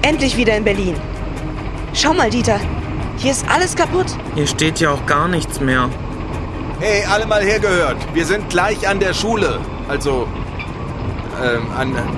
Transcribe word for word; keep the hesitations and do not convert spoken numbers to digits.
Endlich wieder in Berlin. Schau mal, Dieter. Hier ist alles kaputt. Hier steht ja auch gar nichts mehr. Hey, alle mal hergehört. Wir sind gleich an der Schule. Also, ähm, an